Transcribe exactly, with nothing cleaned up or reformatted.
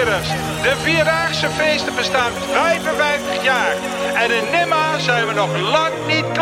heren, de Vierdaagse feesten bestaan vijfenvijftig jaar. En in Nimma zijn we nog lang niet klaar.